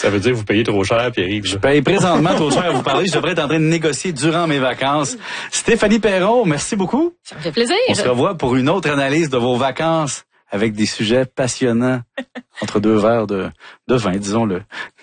Ça veut dire que vous payez trop cher, Pierre-Yves. Je paye présentement trop cher à vous parler. Je devrais être en train de négocier durant mes vacances. Stéphanie Perron, merci beaucoup. Ça me fait plaisir. On se revoit pour une autre analyse de vos vacances avec des sujets passionnants entre deux verres de vin, disons-le.